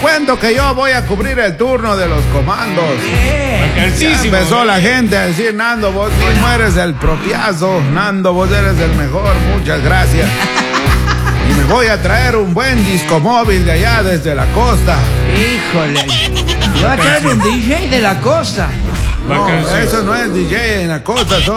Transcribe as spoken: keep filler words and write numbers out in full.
cuento que yo voy a cubrir el turno de los comandos. Ya empezó la gente a decir, Nando, vos mismo eres el propiazo. Nando, vos eres el mejor. Muchas gracias. Y me voy a traer un buen disco móvil de allá desde la costa. Híjole. ¿Va a traer un D J de la costa? No, eso no es D J en la costa, son